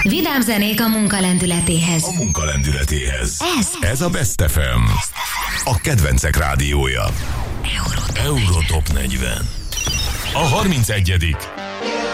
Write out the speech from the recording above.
Vidám zenék a munka lendületéhez. A munka lendületéhez. Ez a Best FM. A kedvencek rádiója. Eurotop 40. A 31.